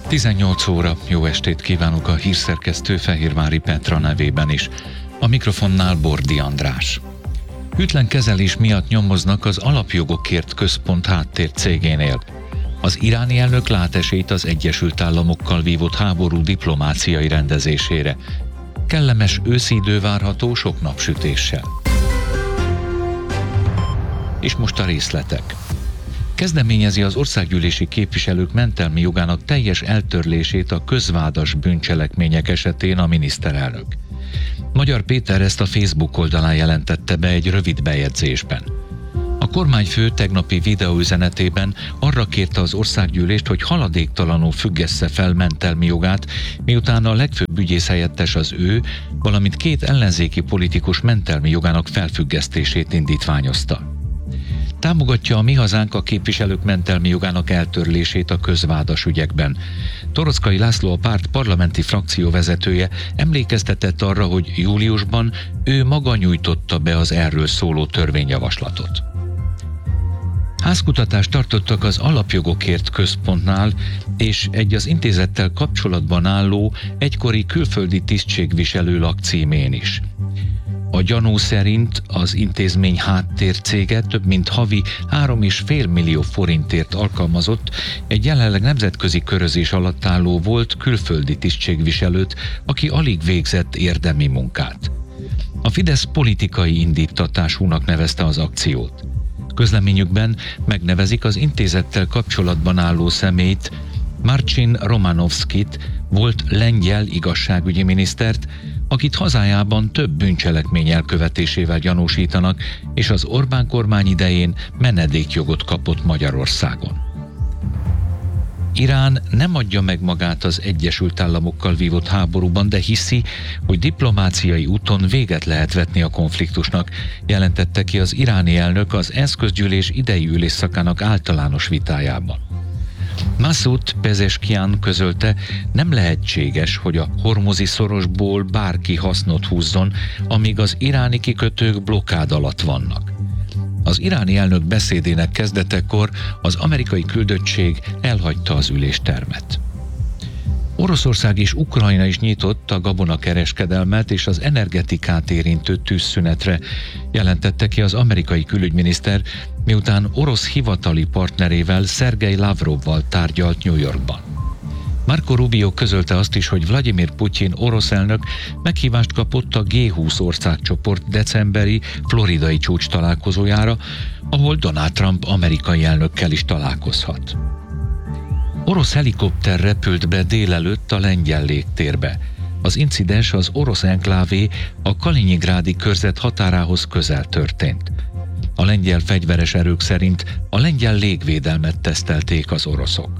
18 óra, jó estét kívánok a hírszerkesztő Fehérvári Petra nevében is. A mikrofonnál Bordi András. Hűtlen kezelés miatt nyomoznak az Alapjogokért Központ háttércégénél. Az iráni elnök lát esélyt az Egyesült Államokkal vívott háború diplomáciai rendezésére. Kellemes őszi idő várható sok napsütéssel. És most a részletek. Kezdeményezi az országgyűlési képviselők mentelmi jogának teljes eltörlését a közvádas bűncselekmények esetén a miniszterelnök. Magyar Péter ezt a Facebook oldalán jelentette be egy rövid bejegyzésben. A kormányfő tegnapi videóüzenetében arra kérte az országgyűlést, hogy haladéktalanul függessze fel mentelmi jogát, miután a legfőbb ügyészhelyettes az ő, valamint két ellenzéki politikus mentelmi jogának felfüggesztését indítványozta. Támogatja a Mi Hazánk a képviselők mentelmi jogának eltörlését a közvádas ügyekben. Toroczkai László, a párt parlamenti frakcióvezetője emlékeztetett arra, hogy júliusban ő maga nyújtotta be az erről szóló törvényjavaslatot. Házkutatást tartottak az Alapjogokért Központnál, és egy az intézettel kapcsolatban álló egykori külföldi tisztségviselő lakcímén is. A gyanú szerint az intézmény háttércége több mint havi 3,5 millió forintért alkalmazott egy jelenleg nemzetközi körözés alatt álló volt külföldi tisztségviselőt, aki alig végzett érdemi munkát. A Fidesz politikai indítatásúnak nevezte az akciót. Közleményükben megnevezik az intézettel kapcsolatban álló személyt, Marcin Romanovskit, volt lengyel igazságügyi minisztert, akit hazájában több bűncselekmény elkövetésével gyanúsítanak, és az Orbán kormány idején menedékjogot kapott Magyarországon. Irán nem adja meg magát az Egyesült Államokkal vívott háborúban, de hiszi, hogy diplomáciai úton véget lehet vetni a konfliktusnak, jelentette ki az iráni elnök az ENSZ közgyűlés idei ülésszakának általános vitájában. Masoud Pezeshkian közölte, nem lehetséges, hogy a hormuzi szorosból bárki hasznot húzzon, amíg az iráni kikötők blokkád alatt vannak. Az iráni elnök beszédének kezdetekor az amerikai küldöttség elhagyta az üléstermet. Oroszország és Ukrajna is nyitott a gabonakereskedelmet és az energetikát érintő tűzszünetre, jelentette ki az amerikai külügyminiszter, miután orosz hivatali partnerével, Szergej Lavrovval tárgyalt New Yorkban. Marco Rubio közölte azt is, hogy Vladimir Putyin orosz elnök meghívást kapott a G20 országcsoport decemberi floridai csúcs találkozójára, ahol Donald Trump amerikai elnökkel is találkozhat. Orosz helikopter repült be délelőtt a lengyel légtérbe. Az incidens az orosz enklávé a Kalinyingrádi körzet határához közel történt. A lengyel fegyveres erők szerint a lengyel légvédelmet tesztelték az oroszok.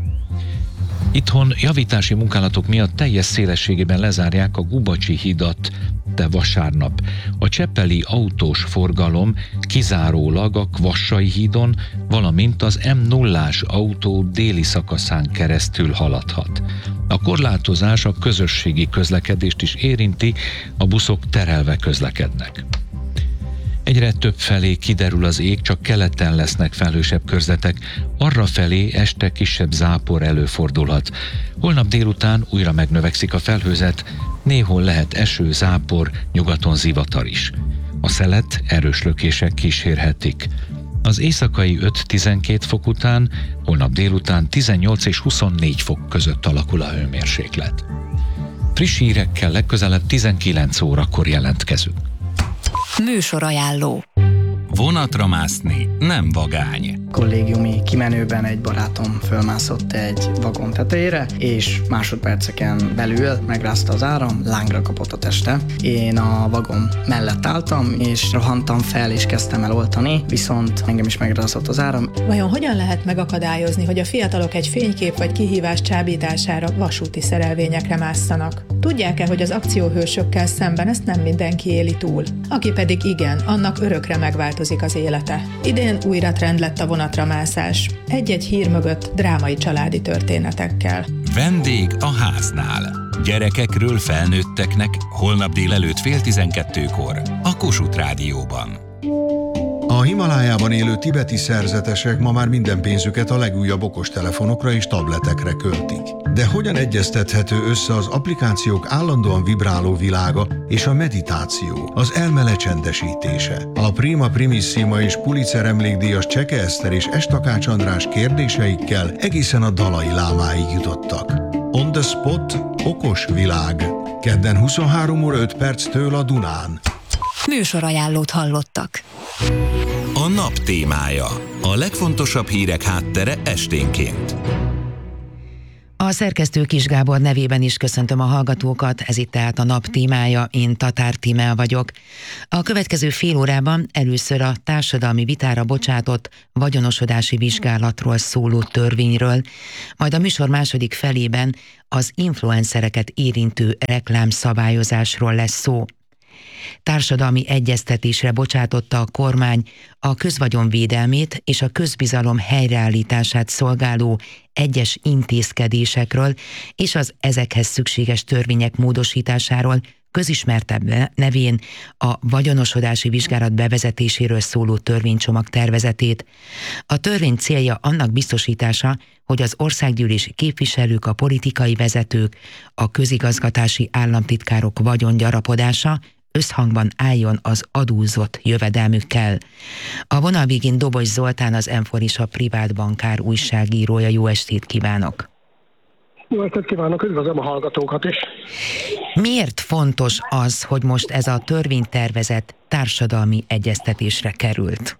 Itthon javítási munkálatok miatt teljes szélességében lezárják a Gubacsi hidat de vasárnap. A cseppeli autós forgalom kizárólag a Kvassai hídon, valamint az M0-ás autó déli szakaszán keresztül haladhat. A korlátozás a közösségi közlekedést is érinti, a buszok terelve közlekednek. Egyre több felé kiderül az ég, csak keleten lesznek felhősebb körzetek, arra felé este kisebb zápor előfordulhat. Holnap délután újra megnövekszik a felhőzet, néhol lehet eső, zápor, nyugaton zivatar is. A szelet erős lökések kísérhetik. Az éjszakai 5-12 fok után, holnap délután 18 és 24 fok között alakul a hőmérséklet. Friss hírekkel legközelebb 19 órakor jelentkezünk. Műsorajánló. Vonatra mászni nem vagány. Kollégiumi kimenőben egy barátom fölmászott egy vagon tetejére, és másodperceken belül megrázta az áram, lángra kapott a teste. Én a vagon mellett álltam, és rohantam fel, és kezdtem el oltani, viszont engem is megrázott az áram. Vajon hogyan lehet megakadályozni, hogy a fiatalok egy fénykép vagy kihívás csábítására vasúti szerelvényekre másszanak? Tudják-e, hogy az akcióhősökkel szemben ezt nem mindenki éli túl? Aki pedig igen, annak örökre megváltozik az élete. Idén újra trend lett a vonatramászás. Egy-egy hír mögött drámai családi történetekkel. Vendég a háznál. Gyerekekről felnőtteknek holnap délelőtt 11:30 a Kossuth Rádióban. A Himalájában élő tibeti szerzetesek ma már minden pénzüket a legújabb okostelefonokra és tabletekre költik. De hogyan egyeztethető össze az applikációk állandóan vibráló világa és a meditáció, az elme lecsendesítése? A Prima Primissima és Pulitzer emlékdíjas Cseke Eszter és S. Takács András kérdéseikkel egészen a Dalai Lámáig jutottak. On the Spot – okos világ. Kedden 23:05 a Dunán. Műsorajánlót hallottak. A nap témája. A legfontosabb hírek háttere esténként. A szerkesztő Kis Gábor nevében is köszöntöm a hallgatókat, ez itt tehát a nap témája, én Tatár Tímea vagyok. A következő fél órában először a társadalmi vitára bocsátott vagyonosodási vizsgálatról szóló törvényről, majd a műsor második felében az influencereket érintő reklámszabályozásról lesz szó. Társadalmi egyeztetésre bocsátotta a kormány a közvagyonvédelmét és a közbizalom helyreállítását szolgáló egyes intézkedésekről és az ezekhez szükséges törvények módosításáról, közismertebb nevén a vagyonosodási vizsgálat bevezetéséről szóló törvénycsomag tervezetét. A törvény célja annak biztosítása, hogy az országgyűlési képviselők, a politikai vezetők, a közigazgatási államtitkárok vagyongyarapodása összhangban álljon az adózott jövedelmükkel. A vonal végén Dobos Zoltán, az M4 privát bankár újságírója. Jó estét kívánok! Jó estét kívánok, üdvözlöm a hallgatókat is! Miért fontos az, hogy most ez a törvénytervezet társadalmi egyeztetésre került?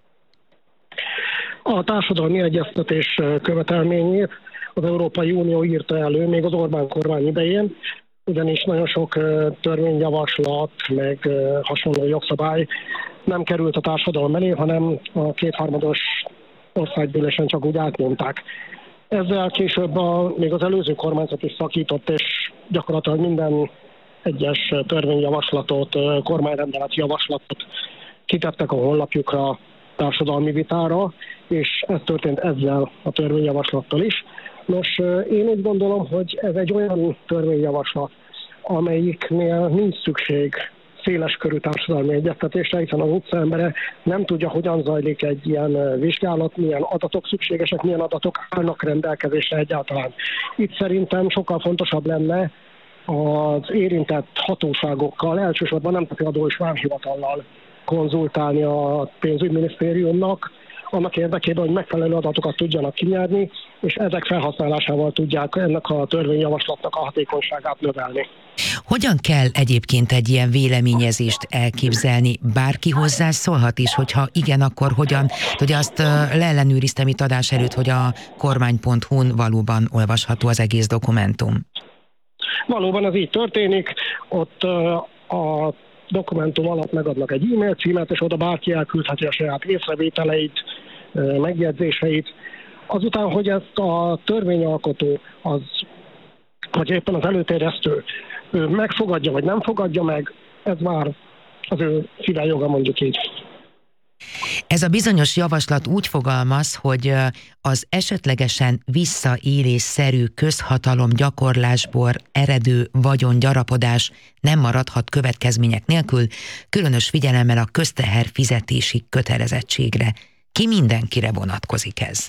A társadalmi egyeztetés követelményét az Európai Unió írta elő még az Orbán kormány idején, ugyanis nagyon sok törvényjavaslat, meg hasonló jogszabály nem került a társadalom elé, hanem a kétharmados országgyűlésen csak úgy átnyomták. Ezzel később még az előző kormányzat is szakított, és gyakorlatilag minden egyes törvényjavaslatot, kormányrendelet javaslatot kitettek a honlapjukra társadalmi vitára, és ez történt ezzel a törvényjavaslattal is. Nos, én úgy gondolom, hogy ez egy olyan törvényjavaslat, amelyiknél nincs szükség széleskörű társadalmi egyeztetésre, hiszen az utcaembere nem tudja, hogyan zajlik egy ilyen vizsgálat, milyen adatok szükségesek, milyen adatok állnak rendelkezésre egyáltalán. Itt szerintem sokkal fontosabb lenne az érintett hatóságokkal, elsősorban Nemzeti Adó és Vámhivatallal konzultálni a pénzügyminisztériumnak, annak érdekében, hogy megfelelő adatokat tudjanak kinyerni, és ezek felhasználásával tudják ennek a törvényjavaslatnak a hatékonyságát növelni. Hogyan kell egyébként egy ilyen véleményezést elképzelni? Bárki hozzászólhat is, hogyha igen, akkor hogyan? Ugye azt leellenőriztem itt adás előtt, hogy a kormány.hu-n valóban olvasható az egész dokumentum. Valóban ez így történik, ott a dokumentum alatt megadnak egy e-mail címet, és oda bárki elküldheti a saját észrevételeit, megjegyzéseit. Azután, hogy ezt a törvényalkotó, vagy éppen az előterjesztő megfogadja, vagy nem fogadja meg, ez már az ő szíve joga, mondjuk így. Ez a bizonyos javaslat úgy fogalmaz, hogy az esetlegesen visszaélésszerű közhatalom gyakorlásból eredő vagyongyarapodás nem maradhat következmények nélkül, különös figyelemmel a közteher fizetési kötelezettségre. Ki mindenkire vonatkozik ez?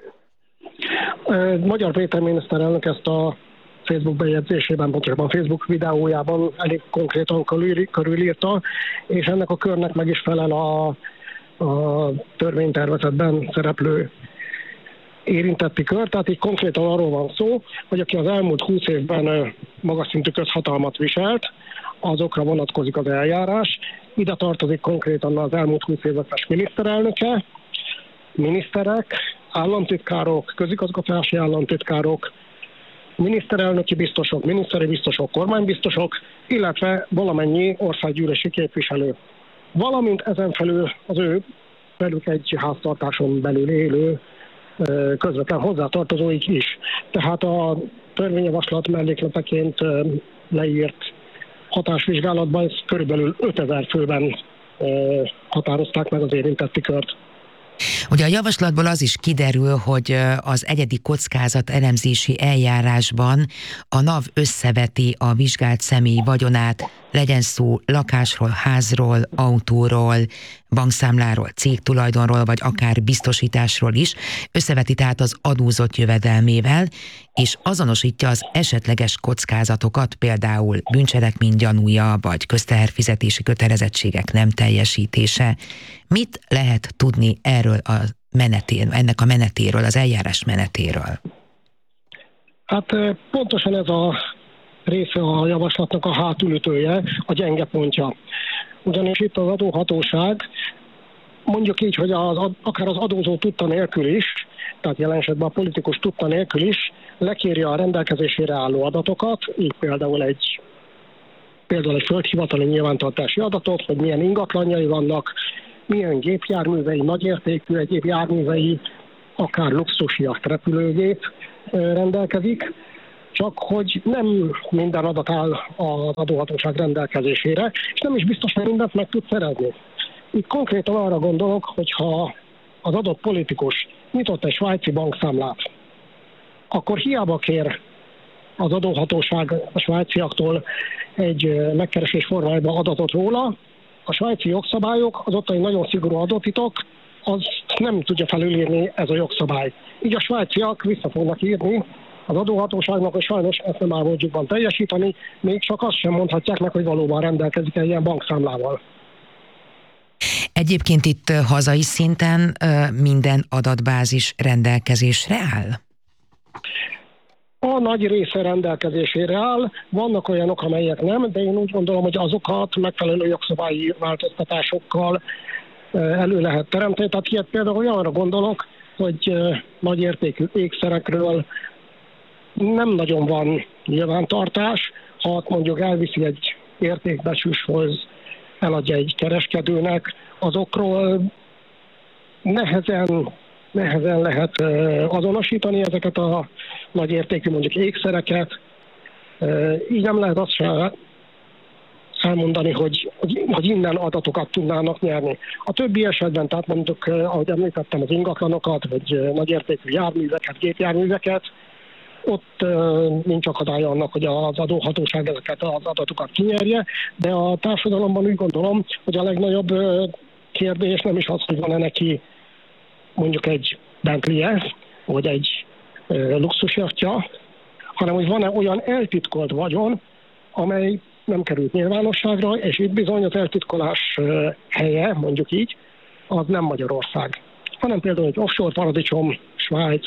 Magyar Péter miniszterelnök ezt a Facebook bejegyzésében, pontosabban Facebook videójában elég konkrétan körülírta, és ennek a körnek meg is felel a törvénytervezetben szereplő érintetti kör. Tehát így konkrétan arról van szó, hogy aki az elmúlt 20 évben magas szintű közhatalmat viselt, azokra vonatkozik az eljárás. Ide tartozik konkrétan az elmúlt 20 éves miniszterelnöke, miniszterek, államtitkárok, közigazgatási államtitkárok, miniszterelnöki biztosok, miniszteri biztosok, kormánybiztosok, illetve valamennyi országgyűlési képviselő. Valamint ezen felül az ő velük egy háztartáson belül élő közvetlen hozzátartozóik is. Tehát a törvényjavaslat mellékleteként leírt hatásvizsgálatban ez körülbelül 5000 főben határozták meg az érintetti kört. Ugye a javaslatból az is kiderül, hogy az egyedi kockázat elemzési eljárásban a NAV összeveti a vizsgált személy vagyonát, legyen szó lakásról, házról, autóról, bankszámláról, cégtulajdonról, vagy akár biztosításról is, összeveti tehát az adózott jövedelmével, és azonosítja az esetleges kockázatokat, például bűncselekmény gyanúja, vagy közteherfizetési kötelezettségek nem teljesítése. Mit lehet tudni erről ennek a menetéről, az eljárás menetéről? Hát pontosan ez a része a javaslatnak a hátulütője, a gyenge pontja. Ugyanis itt az adóhatóság, mondjuk így, hogy akár az adózó tudta nélkül is, tehát jelen esetben a politikus tudta nélkül is, lekéri a rendelkezésére álló adatokat, így például egy földhivatali nyilvántartási adatot, hogy milyen ingatlanjai vannak, milyen gépjárművei, nagyértékű egyéb járművei, akár luxusjacht, repülőgép rendelkezik, csak hogy nem minden adat áll az adóhatóság rendelkezésére, és nem is biztos, hogy mindent meg tud szerezni. Itt konkrétan arra gondolok, hogyha az adott politikus nyitott egy svájci bankszámlát, akkor hiába kér az adóhatóság a svájciaktól egy megkeresés formájában adatot róla, a svájci jogszabályok, az ottani nagyon szigorú adótitok, az nem tudja felülírni ez a jogszabály. Így a svájciak vissza fognak írni az adóhatóságnak, hogy sajnos ezt nem áll módjukban teljesíteni, még csak azt sem mondhatják meg, hogy valóban rendelkezik egy ilyen bankszámlával. Egyébként itt hazai szinten minden adatbázis rendelkezésre áll? A nagy része rendelkezésére áll, vannak olyanok, amelyek nem, de én úgy gondolom, hogy azokat megfelelő jogszabályi változtatásokkal elő lehet teremteni. Tehát ilyet például olyanra gondolok, hogy nagyértékű ékszerekről nem nagyon van nyilvántartás, ha mondjuk elviszi egy értékbecsüléshoz, eladja egy kereskedőnek, azokról nehezen lehet azonosítani ezeket a nagyértékű mondjuk ékszereket. Így nem lehet azt sem elmondani, hogy innen adatokat tudnának nyerni. A többi esetben, tehát mondjuk, ahogy említettem, az ingatlanokat, vagy nagyértékű járműveket, gépjárműveket, ott nincs akadálya annak, hogy az adóhatóság ezeket az adatokat kinyerje, de a társadalomban úgy gondolom, hogy a legnagyobb kérdés nem is az, hogy van-e neki mondjuk egy Bentley-je, vagy egy luxusjachtja, hanem hogy van-e olyan eltitkolt vagyon, amely nem került nyilvánosságra, és itt bizony az eltitkolás helye, mondjuk így, az nem Magyarország, hanem például egy offshore paradicsom, Svájc.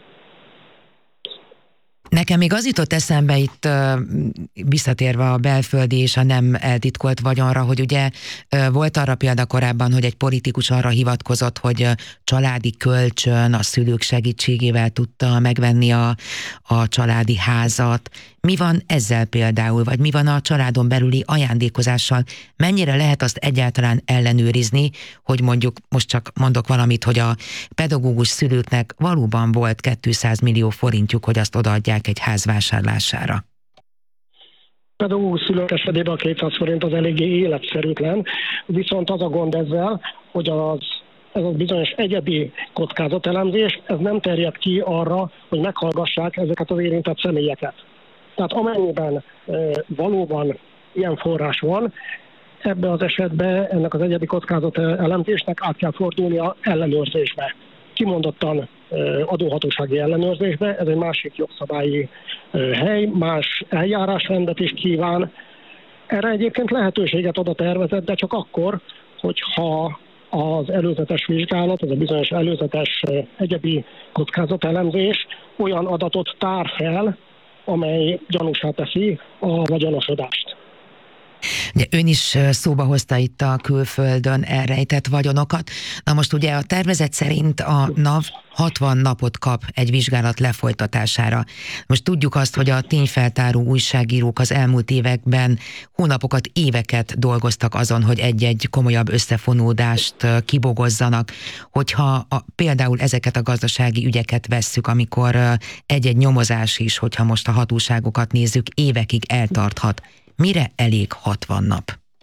Nekem még az jutott eszembe itt, visszatérve a belföldi és a nem eltitkolt vagyonra, hogy ugye volt arra példa korábban, hogy egy politikus arra hivatkozott, hogy családi kölcsön a szülők segítségével tudta megvenni a családi házat. Mi van ezzel például, vagy mi van a családon belüli ajándékozással? Mennyire lehet azt egyáltalán ellenőrizni, hogy mondjuk, most csak mondok valamit, hogy a pedagógus szülőknek valóban volt 200 millió forintjuk, hogy azt odaadják egy ház vásárlására? Pedagógus szülők esetében a 200 forint az eléggé életszerűtlen, viszont az a gond ezzel, hogy ez a bizonyos egyedi kockázatelemzés, ez nem terjed ki arra, hogy meghallgassák ezeket az érintett személyeket. Tehát amennyiben valóban ilyen forrás van, ebben az esetben ennek az egyedi kockázatelemzésnek át kell fordulnia ellenőrzésbe. Kimondottan adóhatósági ellenőrzésbe, ez egy másik jogszabályi hely, más eljárásrendet is kíván. Erre egyébként lehetőséget ad a tervezet, de csak akkor, hogyha az előzetes vizsgálat, ez a bizonyos előzetes egyedi kockázatelemzés olyan adatot tár fel, amely gyanúsá teszi a vagyonosodást. Ugye ön is szóba hozta itt a külföldön elrejtett vagyonokat. Na most ugye a tervezet szerint a NAV 60 napot kap egy vizsgálat lefolytatására. Most tudjuk azt, hogy a tényfeltáró újságírók az elmúlt években hónapokat, éveket dolgoztak azon, hogy egy-egy komolyabb összefonódást kibogozzanak. Hogyha például ezeket a gazdasági ügyeket vesszük, amikor egy-egy nyomozás is, hogyha most a hatóságokat nézzük, évekig eltarthat. Mire elég 60 nap?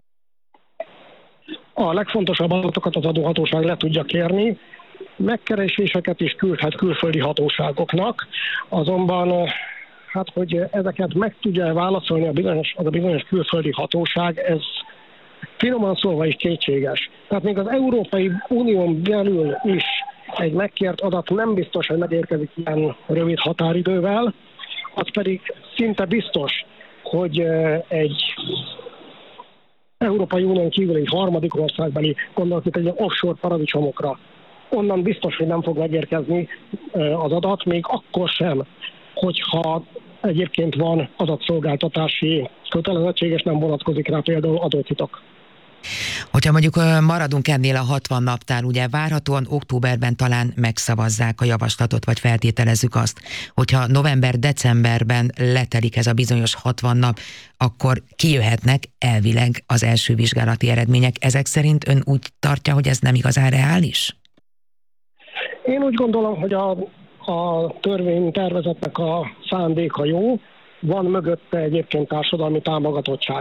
A legfontosabb adatokat az adóhatóság le tudja kérni, megkereséseket is küldhet külföldi hatóságoknak, azonban hogy ezeket meg tudja válaszolni az a bizonyos külföldi hatóság, ez finoman szólva is kétséges. Tehát még az Európai Unión belül is egy megkért adat nem biztos, hogy megérkezik ilyen rövid határidővel, az pedig szinte biztos, hogy egy Európai Unión kívül egy harmadik országbeli, gondolok itt egy offshore paradicsomokra, onnan biztos, hogy nem fog megérkezni az adat, még akkor sem, hogyha egyébként van adatszolgáltatási kötelezettség, és nem vonatkozik rá például adótitok. Hogyha mondjuk maradunk ennél a 60 naptár, ugye várhatóan októberben talán megszavazzák a javaslatot, vagy feltételezzük azt, hogyha november-decemberben letelik ez a bizonyos 60 nap, akkor kijöhetnek elvileg az első vizsgálati eredmények. Ezek szerint ön úgy tartja, hogy ez nem igazán reális? Én úgy gondolom, hogy a törvénytervezetnek a szándéka jó, van mögötte egyébként társadalmi támogatottság.